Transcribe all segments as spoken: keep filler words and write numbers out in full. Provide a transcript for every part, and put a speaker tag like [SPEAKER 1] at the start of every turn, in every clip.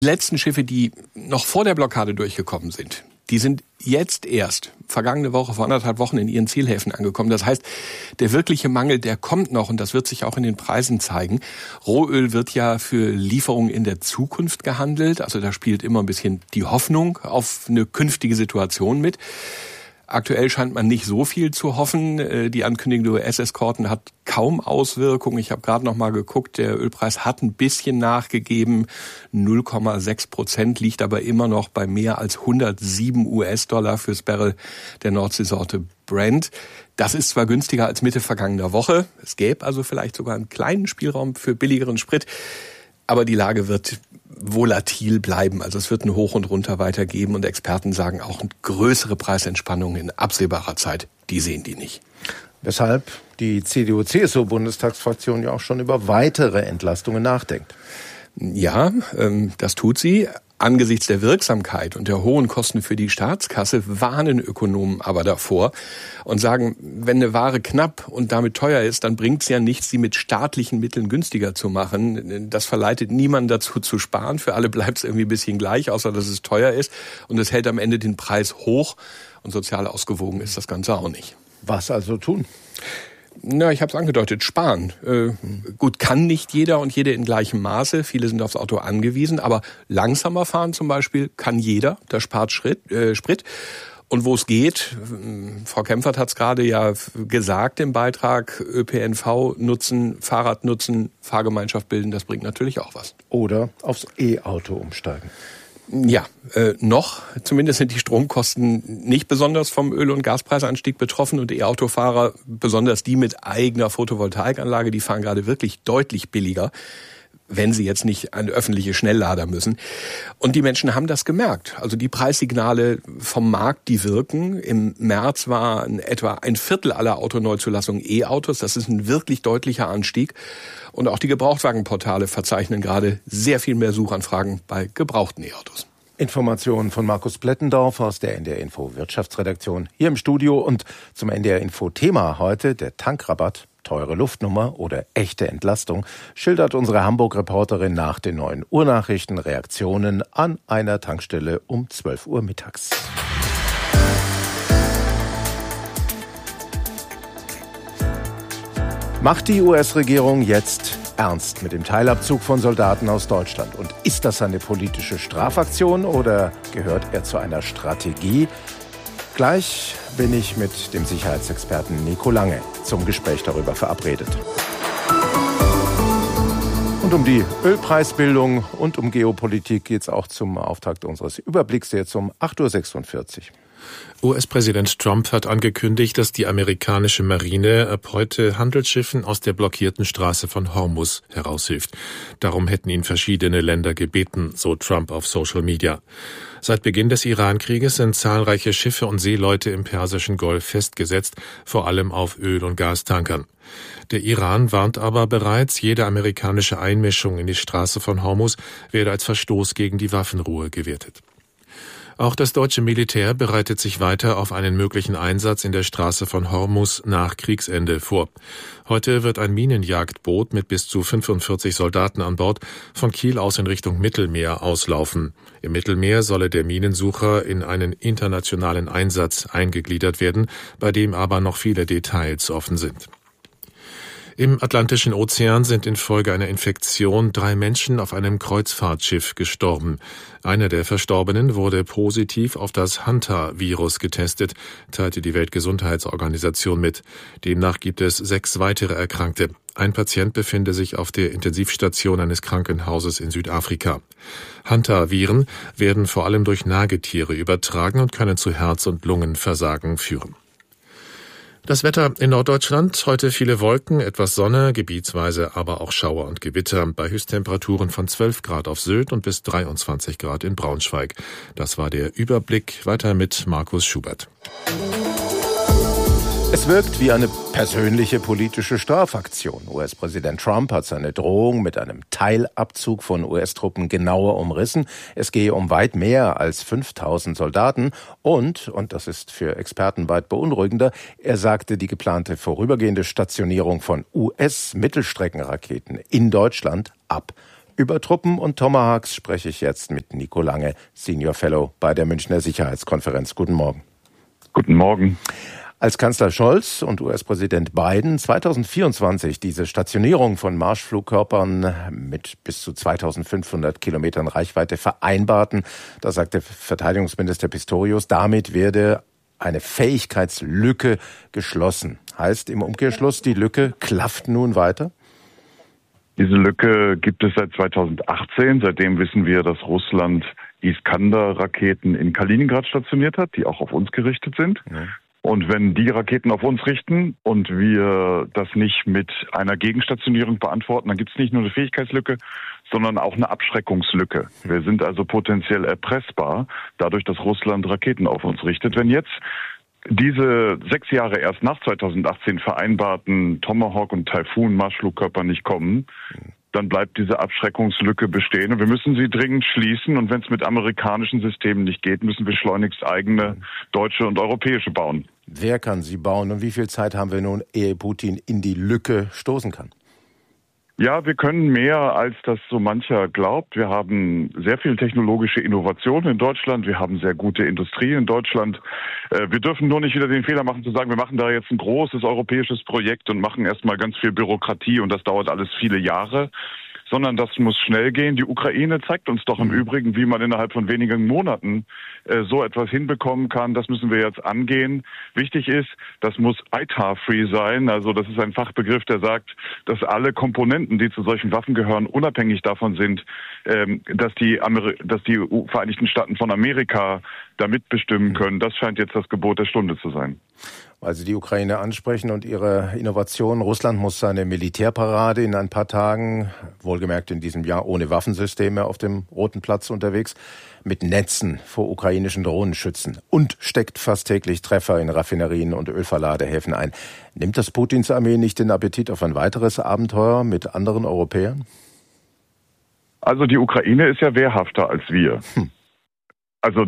[SPEAKER 1] Die letzten Schiffe, die noch vor der Blockade durchgekommen sind, die sind jetzt erst vergangene Woche, vor anderthalb Wochen in ihren Zielhäfen angekommen. Das heißt, der wirkliche Mangel, der kommt noch und das wird sich auch in den Preisen zeigen. Rohöl wird ja für Lieferungen in der Zukunft gehandelt. Also da spielt immer ein bisschen die Hoffnung auf eine künftige Situation mit. Aktuell scheint man nicht so viel zu hoffen. Die Ankündigung der U S-Eskorten hat kaum Auswirkungen. Ich habe gerade noch mal geguckt, der Ölpreis hat ein bisschen nachgegeben. null Komma sechs Prozent liegt aber immer noch bei mehr als hundertsieben US-Dollar fürs Barrel der Nordseesorte Brent. Das ist zwar günstiger als Mitte vergangener Woche. Es gäbe also vielleicht sogar einen kleinen Spielraum für billigeren Sprit. Aber die Lage wird volatil bleiben. Also es wird ein Hoch und Runter weitergeben. Und Experten sagen auch, größere Preisentspannungen in absehbarer Zeit, die sehen die nicht.
[SPEAKER 2] Weshalb die C D U C S U-Bundestagsfraktion ja auch schon über weitere Entlastungen nachdenkt.
[SPEAKER 1] Ja, ähm, das tut sie. Angesichts der Wirksamkeit und der hohen Kosten für die Staatskasse warnen Ökonomen aber davor und sagen, wenn eine Ware knapp und damit teuer ist, dann bringt es ja nichts, sie mit staatlichen Mitteln günstiger zu machen. Das verleitet niemanden dazu zu sparen. Für alle bleibt es irgendwie ein bisschen gleich, außer dass es teuer ist. Und es hält am Ende den Preis hoch. Und sozial ausgewogen ist das Ganze auch nicht.
[SPEAKER 2] Was also tun?
[SPEAKER 1] Na, ich habe es angedeutet, sparen. Äh, gut, kann nicht jeder und jede in gleichem Maße. Viele sind aufs Auto angewiesen, aber langsamer fahren zum Beispiel kann jeder. Das spart Schritt, äh, Sprit. Und wo es geht, Frau Kempfert hat es gerade ja gesagt im Beitrag, Ö P N V nutzen, Fahrrad nutzen, Fahrgemeinschaft bilden, das bringt natürlich auch was.
[SPEAKER 2] Oder aufs E-Auto umsteigen.
[SPEAKER 1] Ja, äh, noch. Zumindest sind die Stromkosten nicht besonders vom Öl- und Gaspreisanstieg betroffen und E-Autofahrer, besonders die mit eigener Photovoltaikanlage, die fahren gerade wirklich deutlich billiger, wenn sie jetzt nicht an öffentliche Schnelllader müssen. Und die Menschen haben das gemerkt. Also die Preissignale vom Markt, die wirken. Im März waren etwa ein Viertel aller Autoneuzulassungen E-Autos. Das ist ein wirklich deutlicher Anstieg. Und auch die Gebrauchtwagenportale verzeichnen gerade sehr viel mehr Suchanfragen bei gebrauchten E-Autos.
[SPEAKER 2] Informationen von Markus Plettendorf aus der N D R Info Wirtschaftsredaktion hier im Studio. Und zum N D R Info Thema heute der Tankrabatt, teure Luftnummer oder echte Entlastung, schildert unsere Hamburg-Reporterin nach den neun Uhr Nachrichten Reaktionen an einer Tankstelle um zwölf Uhr mittags. Macht die U S-Regierung jetzt ernst mit dem Teilabzug von Soldaten aus Deutschland? Und ist das eine politische Strafaktion oder gehört er zu einer Strategie? Gleich bin ich mit dem Sicherheitsexperten Nico Lange zum Gespräch darüber verabredet. Und um die Ölpreisbildung und um Geopolitik geht es auch zum Auftakt unseres Überblicks jetzt um acht Uhr sechsundvierzig.
[SPEAKER 3] U S-Präsident Trump hat angekündigt, dass die amerikanische Marine ab heute Handelsschiffen aus der blockierten Straße von Hormuz heraushilft. Darum hätten ihn verschiedene Länder gebeten, so Trump auf Social Media. Seit Beginn des Iran-Krieges sind zahlreiche Schiffe und Seeleute im Persischen Golf festgesetzt, vor allem auf Öl- und Gastankern. Der Iran warnt aber bereits, jede amerikanische Einmischung in die Straße von Hormuz werde als Verstoß gegen die Waffenruhe gewertet. Auch das deutsche Militär bereitet sich weiter auf einen möglichen Einsatz in der Straße von Hormuz nach Kriegsende vor. Heute wird ein Minenjagdboot mit bis zu fünfundvierzig Soldaten an Bord von Kiel aus in Richtung Mittelmeer auslaufen. Im Mittelmeer solle der Minensucher in einen internationalen Einsatz eingegliedert werden, bei dem aber noch viele Details offen sind. Im Atlantischen Ozean sind infolge einer Infektion drei Menschen auf einem Kreuzfahrtschiff gestorben. Einer der Verstorbenen wurde positiv auf das Hanta-Virus getestet, teilte die Weltgesundheitsorganisation mit. Demnach gibt es sechs weitere Erkrankte. Ein Patient befinde sich auf der Intensivstation eines Krankenhauses in Südafrika. Hanta-Viren werden vor allem durch Nagetiere übertragen und können zu Herz- und Lungenversagen führen. Das Wetter in Norddeutschland, heute viele Wolken, etwas Sonne, gebietsweise aber auch Schauer und Gewitter, bei Höchsttemperaturen von zwölf Grad auf Sylt und bis dreiundzwanzig Grad in Braunschweig. Das war der Überblick, weiter mit Markus Schubert.
[SPEAKER 2] Es wirkt wie eine persönliche politische Strafaktion. U S-Präsident Trump hat seine Drohung mit einem Teilabzug von U S-Truppen genauer umrissen. Es gehe um weit mehr als fünftausend Soldaten und, und das ist für Experten weit beunruhigender, er sagte die geplante vorübergehende Stationierung von U S-Mittelstreckenraketen in Deutschland ab. Über Truppen und Tomahawks spreche ich jetzt mit Nico Lange, Senior Fellow bei der Münchner Sicherheitskonferenz. Guten Morgen.
[SPEAKER 4] Guten Morgen.
[SPEAKER 2] Als Kanzler Scholz und U S-Präsident Biden zweitausendvierundzwanzig diese Stationierung von Marschflugkörpern mit bis zu zweitausendfünfhundert Kilometern Reichweite vereinbarten, da sagte Verteidigungsminister Pistorius, damit werde eine Fähigkeitslücke geschlossen. Heißt im Umkehrschluss, die Lücke klafft nun weiter?
[SPEAKER 4] Diese Lücke gibt es seit zweitausendachtzehn. Seitdem wissen wir, dass Russland Iskander-Raketen in Kaliningrad stationiert hat, die auch auf uns gerichtet sind. Ja. Und wenn die Raketen auf uns richten und wir das nicht mit einer Gegenstationierung beantworten, dann gibt es nicht nur eine Fähigkeitslücke, sondern auch eine Abschreckungslücke. Wir sind also potenziell erpressbar, dadurch, dass Russland Raketen auf uns richtet. Wenn jetzt diese sechs Jahre erst nach zweitausendachtzehn vereinbarten Tomahawk und Typhoon Marschflugkörper nicht kommen, dann bleibt diese Abschreckungslücke bestehen. Und wir müssen sie dringend schließen. Und wenn es mit amerikanischen Systemen nicht geht, müssen wir schleunigst eigene deutsche und europäische bauen.
[SPEAKER 2] Wer kann sie bauen und wie viel Zeit haben wir nun, ehe Putin in die Lücke stoßen kann?
[SPEAKER 4] Ja, wir können mehr, als das so mancher glaubt. Wir haben sehr viel technologische Innovation in Deutschland. Wir haben sehr gute Industrie in Deutschland. Wir dürfen nur nicht wieder den Fehler machen, zu sagen, wir machen da jetzt ein großes europäisches Projekt und machen erstmal ganz viel Bürokratie und das dauert alles viele Jahre. Sondern das muss schnell gehen. Die Ukraine zeigt uns doch im Übrigen, wie man innerhalb von wenigen Monaten äh, so etwas hinbekommen kann. Das müssen wir jetzt angehen. Wichtig ist, das muss I T A R-free sein. Also das ist ein Fachbegriff, der sagt, dass alle Komponenten, die zu solchen Waffen gehören, unabhängig davon sind, ähm, dass die, Ameri- dass die Vereinigten Staaten von Amerika da mitbestimmen können. Das scheint jetzt das Gebot der Stunde zu sein.
[SPEAKER 2] Weil Sie die Ukraine ansprechen und ihre Innovation. Russland muss seine Militärparade in ein paar Tagen, wohlgemerkt in diesem Jahr ohne Waffensysteme auf dem Roten Platz unterwegs, mit Netzen vor ukrainischen Drohnen schützen und steckt fast täglich Treffer in Raffinerien und Ölverladehäfen ein. Nimmt das Putins Armee nicht den Appetit auf ein weiteres Abenteuer mit anderen Europäern?
[SPEAKER 4] Also die Ukraine ist ja wehrhafter als wir. Hm. Also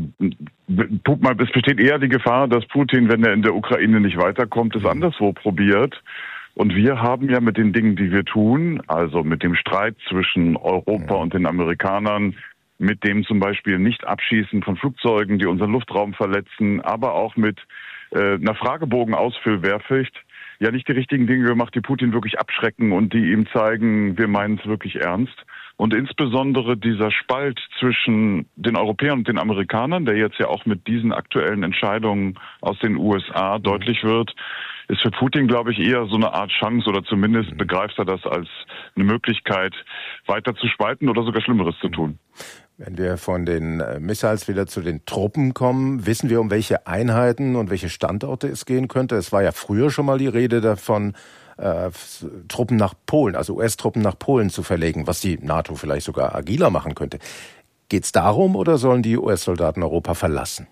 [SPEAKER 4] es besteht eher die Gefahr, dass Putin, wenn er in der Ukraine nicht weiterkommt, es anderswo probiert. Und wir haben ja mit den Dingen, die wir tun, also mit dem Streit zwischen Europa und den Amerikanern, mit dem zum Beispiel Nicht-Abschießen von Flugzeugen, die unseren Luftraum verletzen, aber auch mit äh, einer Fragebogen-Ausfüllwehrpflicht, ja nicht die richtigen Dinge gemacht, die Putin wirklich abschrecken und die ihm zeigen, wir meinen es wirklich ernst. Und insbesondere dieser Spalt zwischen den Europäern und den Amerikanern, der jetzt ja auch mit diesen aktuellen Entscheidungen aus den U S A deutlich wird, ist für Putin, glaube ich, eher so eine Art Chance oder zumindest begreift er das als eine Möglichkeit, weiter zu spalten oder sogar Schlimmeres zu tun.
[SPEAKER 2] Wenn wir von den Missiles wieder zu den Truppen kommen, wissen wir, um welche Einheiten und welche Standorte es gehen könnte? Es war ja früher schon mal die Rede davon, Äh, Truppen nach Polen, also U S-Truppen nach Polen zu verlegen, was die NATO vielleicht sogar agiler machen könnte. Geht es darum oder sollen die U S-Soldaten Europa verlassen?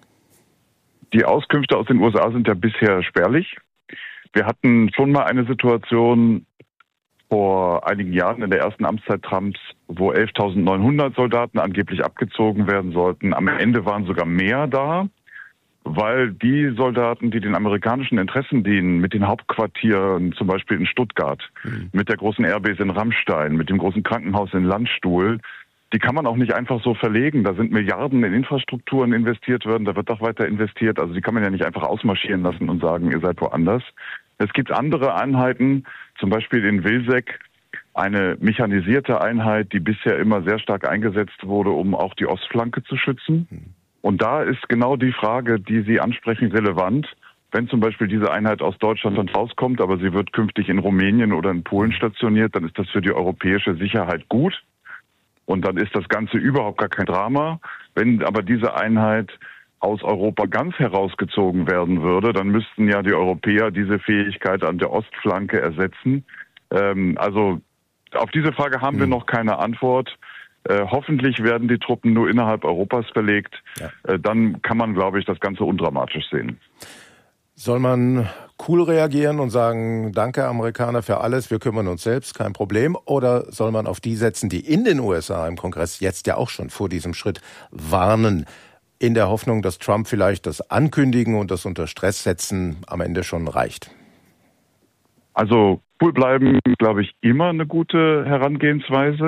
[SPEAKER 4] Die Auskünfte aus den U S A sind ja bisher spärlich. Wir hatten schon mal eine Situation vor einigen Jahren in der ersten Amtszeit Trumps, wo elftausendneunhundert Soldaten angeblich abgezogen werden sollten. Am Ende waren sogar mehr da, weil die Soldaten, die den amerikanischen Interessen dienen, mit den Hauptquartieren zum Beispiel in Stuttgart, mhm. mit der großen Airbase in Ramstein, mit dem großen Krankenhaus in Landstuhl, die kann man auch nicht einfach so verlegen. Da sind Milliarden in Infrastrukturen investiert worden, da wird auch weiter investiert. Also die kann man ja nicht einfach ausmarschieren lassen und sagen, ihr seid woanders. Es gibt andere Einheiten, zum Beispiel in Wilseck, eine mechanisierte Einheit, die bisher immer sehr stark eingesetzt wurde, um auch die Ostflanke zu schützen. Mhm. Und da ist genau die Frage, die Sie ansprechen, relevant. Wenn zum Beispiel diese Einheit aus Deutschland dann rauskommt, aber sie wird künftig in Rumänien oder in Polen stationiert, dann ist das für die europäische Sicherheit gut. Und dann ist das Ganze überhaupt gar kein Drama. Wenn aber diese Einheit aus Europa ganz herausgezogen werden würde, dann müssten ja die Europäer diese Fähigkeit an der Ostflanke ersetzen. Ähm, also auf diese Frage haben wir noch keine Antwort. Äh, hoffentlich werden die Truppen nur innerhalb Europas verlegt. Ja. Äh, dann kann man, glaube ich, das Ganze undramatisch sehen.
[SPEAKER 2] Soll man cool reagieren und sagen, danke Amerikaner für alles, wir kümmern uns selbst, kein Problem? Oder soll man auf die setzen, die in den U S A im Kongress jetzt ja auch schon vor diesem Schritt warnen, in der Hoffnung, dass Trump vielleicht das Ankündigen und das unter Stress setzen am Ende schon reicht?
[SPEAKER 4] Also cool bleiben, glaube ich, immer eine gute Herangehensweise.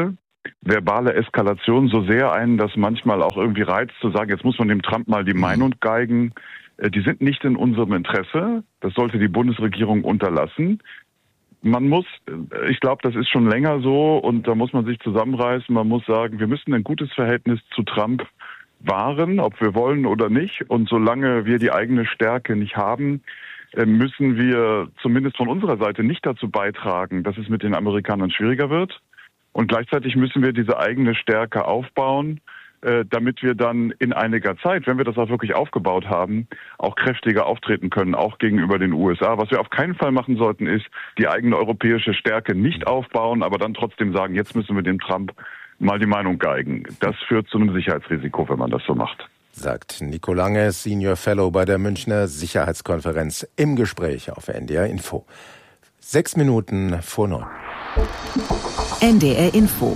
[SPEAKER 4] verbale Eskalation so sehr einen das manchmal auch irgendwie reizt, zu sagen, jetzt muss man dem Trump mal die Meinung geigen. Die sind nicht in unserem Interesse. Das sollte die Bundesregierung unterlassen. Man muss, ich glaube, das ist schon länger so und da muss man sich zusammenreißen. Man muss sagen, wir müssen ein gutes Verhältnis zu Trump wahren, ob wir wollen oder nicht. Und solange wir die eigene Stärke nicht haben, müssen wir zumindest von unserer Seite nicht dazu beitragen, dass es mit den Amerikanern schwieriger wird. Und gleichzeitig müssen wir diese eigene Stärke aufbauen, äh, damit wir dann in einiger Zeit, wenn wir das auch wirklich aufgebaut haben, auch kräftiger auftreten können, auch gegenüber den U S A. Was wir auf keinen Fall machen sollten, ist die eigene europäische Stärke nicht aufbauen, aber dann trotzdem sagen, jetzt müssen wir dem Trump mal die Meinung geigen. Das führt zu einem Sicherheitsrisiko, wenn man das so macht.
[SPEAKER 2] Sagt Nico Lange, Senior Fellow bei der Münchner Sicherheitskonferenz im Gespräch auf N D R Info. Sechs Minuten vor neun.
[SPEAKER 5] N D R Info.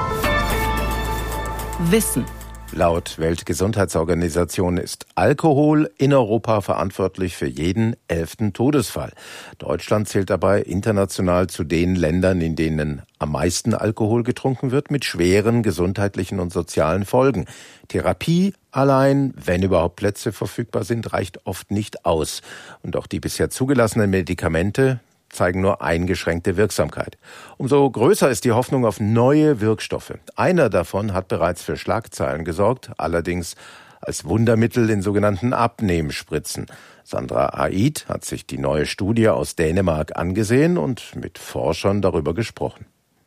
[SPEAKER 5] Wissen.
[SPEAKER 2] Laut Weltgesundheitsorganisation ist Alkohol in Europa verantwortlich für jeden elften Todesfall. Deutschland zählt dabei international zu den Ländern, in denen am meisten Alkohol getrunken wird, mit schweren gesundheitlichen und sozialen Folgen. Therapie allein, wenn überhaupt Plätze verfügbar sind, reicht oft nicht aus. Und auch die bisher zugelassenen Medikamente zeigen nur eingeschränkte Wirksamkeit. Umso größer ist die Hoffnung auf neue Wirkstoffe. Einer davon hat bereits für Schlagzeilen gesorgt, allerdings als Wundermittel in sogenannten Abnehmspritzen. Sandra Aid hat sich die neue Studie aus Dänemark angesehen und mit Forschern darüber gesprochen.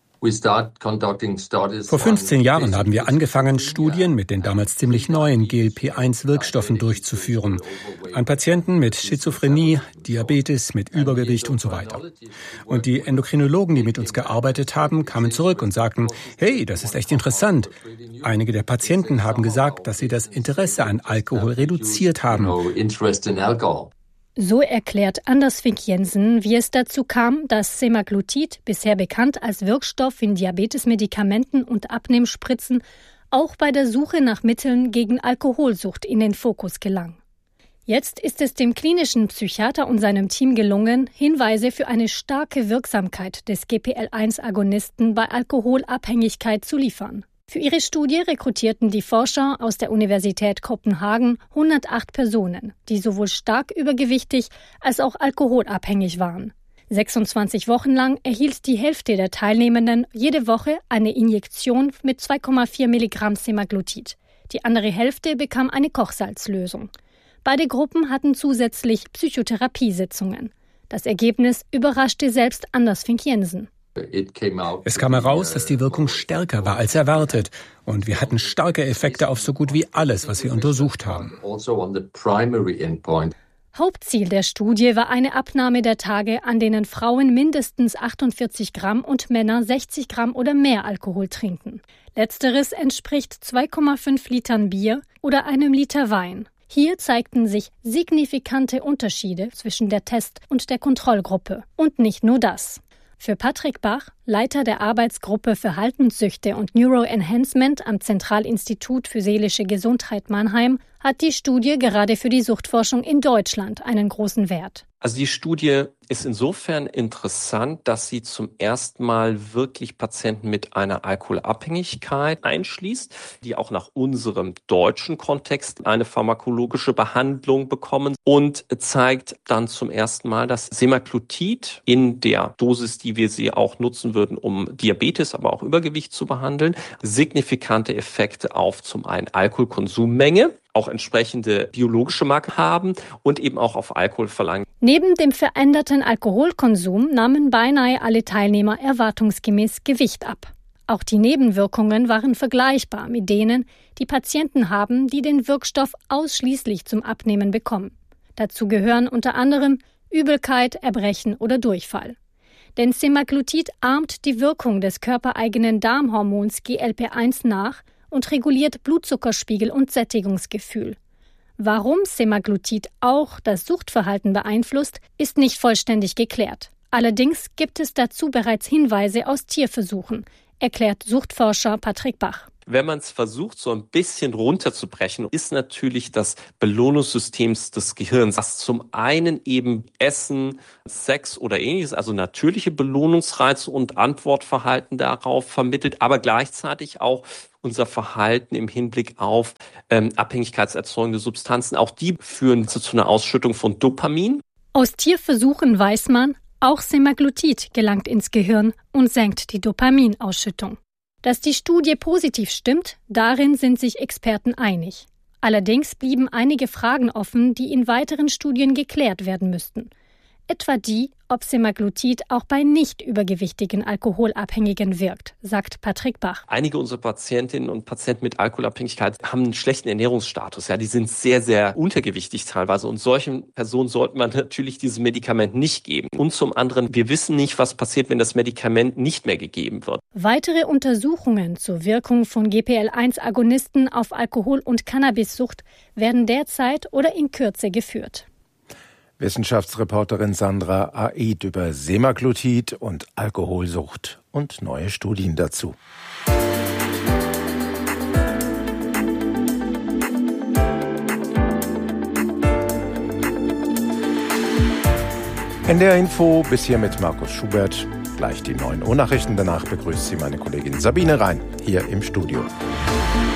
[SPEAKER 6] Vor fünfzehn Jahren haben wir angefangen, Studien mit den damals ziemlich neuen G L P eins Wirkstoffen durchzuführen. An Patienten mit Schizophrenie, Diabetes, mit Übergewicht und so weiter. Und die Endokrinologen, die mit uns gearbeitet haben, kamen zurück und sagten, hey, das ist echt interessant. Einige der Patienten haben gesagt, dass sie das Interesse an Alkohol reduziert haben.
[SPEAKER 7] So erklärt Anders Fink Jensen, wie es dazu kam, dass Semaglutid, bisher bekannt als Wirkstoff in Diabetesmedikamenten und Abnehmspritzen, auch bei der Suche nach Mitteln gegen Alkoholsucht in den Fokus gelang. Jetzt ist es dem klinischen Psychiater und seinem Team gelungen, Hinweise für eine starke Wirksamkeit des G P L eins Agonisten bei Alkoholabhängigkeit zu liefern. Für ihre Studie rekrutierten die Forscher aus der Universität Kopenhagen hundertacht Personen, die sowohl stark übergewichtig als auch alkoholabhängig waren. sechsundzwanzig Wochen lang erhielt die Hälfte der Teilnehmenden jede Woche eine Injektion mit zwei Komma vier Milligramm Semaglutid. Die andere Hälfte bekam eine Kochsalzlösung. Beide Gruppen hatten zusätzlich Psychotherapiesitzungen. Das Ergebnis überraschte selbst Anders Fink Jensen.
[SPEAKER 6] Es kam heraus, dass die Wirkung stärker war als erwartet. Und wir hatten starke Effekte auf so gut wie alles, was wir untersucht haben.
[SPEAKER 7] Hauptziel der Studie war eine Abnahme der Tage, an denen Frauen mindestens achtundvierzig Gramm und Männer sechzig Gramm oder mehr Alkohol trinken. Letzteres entspricht zwei Komma fünf Litern Bier oder einem Liter Wein. Hier zeigten sich signifikante Unterschiede zwischen der Test- und der Kontrollgruppe. Und nicht nur das. Für Patrick Bach, Leiter der Arbeitsgruppe Verhaltenssüchte und Neuroenhancement am Zentralinstitut für seelische Gesundheit Mannheim, hat die Studie gerade für die Suchtforschung in Deutschland einen großen Wert.
[SPEAKER 8] Also die Studie ist insofern interessant, dass sie zum ersten Mal wirklich Patienten mit einer Alkoholabhängigkeit einschließt, die auch nach unserem deutschen Kontext eine pharmakologische Behandlung bekommen und zeigt dann zum ersten Mal, dass Semaglutid in der Dosis, die wir sie auch nutzen würden, um Diabetes, aber auch Übergewicht zu behandeln, signifikante Effekte auf zum einen Alkoholkonsummenge, auch entsprechende biologische Marker haben und eben auch auf Alkoholverlangen.
[SPEAKER 7] Neben dem veränderten Alkoholkonsum nahmen beinahe alle Teilnehmer erwartungsgemäß Gewicht ab. Auch die Nebenwirkungen waren vergleichbar mit denen, die Patienten haben, die den Wirkstoff ausschließlich zum Abnehmen bekommen. Dazu gehören unter anderem Übelkeit, Erbrechen oder Durchfall. Denn Semaglutid ahmt die Wirkung des körpereigenen Darmhormons G L P eins nach und reguliert Blutzuckerspiegel und Sättigungsgefühl. Warum Semaglutid auch das Suchtverhalten beeinflusst, ist nicht vollständig geklärt. Allerdings gibt es dazu bereits Hinweise aus Tierversuchen, erklärt Suchtforscher Patrick Bach.
[SPEAKER 8] Wenn man es versucht, so ein bisschen runterzubrechen, ist natürlich das Belohnungssystem des Gehirns, das zum einen eben Essen, Sex oder ähnliches, also natürliche Belohnungsreize und Antwortverhalten darauf vermittelt, aber gleichzeitig auch unser Verhalten im Hinblick auf ähm, abhängigkeitserzeugende Substanzen. Auch die führen zu, zu einer Ausschüttung von Dopamin.
[SPEAKER 7] Aus Tierversuchen weiß man, auch Semaglutid gelangt ins Gehirn und senkt die Dopaminausschüttung. Dass die Studie positiv stimmt, darin sind sich Experten einig. Allerdings blieben einige Fragen offen, die in weiteren Studien geklärt werden müssten. Etwa die, ob Semaglutid auch bei nicht übergewichtigen Alkoholabhängigen wirkt, sagt Patrick Bach.
[SPEAKER 8] Einige unserer Patientinnen und Patienten mit Alkoholabhängigkeit haben einen schlechten Ernährungsstatus. Ja, die sind sehr, sehr untergewichtig teilweise. Und solchen Personen sollte man natürlich dieses Medikament nicht geben. Und zum anderen, wir wissen nicht, was passiert, wenn das Medikament nicht mehr gegeben wird.
[SPEAKER 7] Weitere Untersuchungen zur Wirkung von G P L eins Agonisten auf Alkohol- und Cannabissucht werden derzeit oder in Kürze geführt.
[SPEAKER 2] Wissenschaftsreporterin Sandra Aid über Semaglutid und Alkoholsucht und neue Studien dazu. N D R Info bis hier mit Markus Schubert. Gleich die neun Uhr Nachrichten. Danach begrüßt Sie meine Kollegin Sabine Rhein hier im Studio.